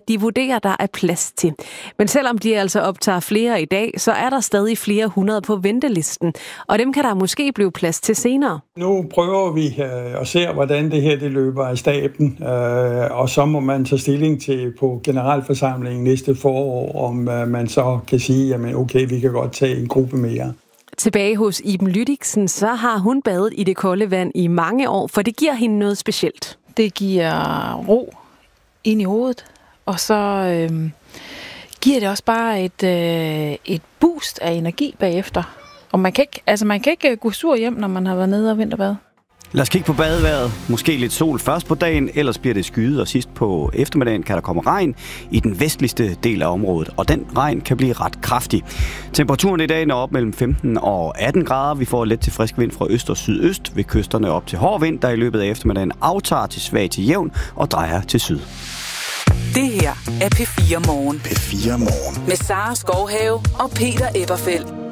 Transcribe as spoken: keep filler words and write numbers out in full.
de vurderer, der er plads til. Men selvom de altså optager flere i dag, så er der stadig flere hundrede på ventelisten, og dem kan der måske blive plads til senere. Nu prøver vi øh, at se, hvordan det her det løber af staben, øh, og så må man tage stilling til på generalforsamlingen næste forår, om øh, man så kan sige, jamen okay, vi kan godt tage en gruppe mere. Tilbage hos Iben Lydiksen, så har hun badet i det kolde vand i mange år, for det giver hende noget specielt. Det giver ro ind i hovedet, og så øh, giver det også bare et, øh, et boost af energi bagefter. Og man kan ikke, altså man kan ikke gå sur hjem, når man har været nede og vinterbade. Lad os kigge på badevejret. Måske lidt sol først på dagen, ellers bliver det skyet, og sidst på eftermiddagen kan der komme regn i den vestligste del af området, og den regn kan blive ret kraftig. Temperaturen i dag når op mellem femten og atten grader. Vi får let til frisk vind fra øst og sydøst, ved kysterne op til hård vind, der i løbet af eftermiddagen aftager til svag til jævn og drejer til syd. Det her er P fire Morgen. P fire Morgen. Med Sara Skovhave og Peter Eberfeldt.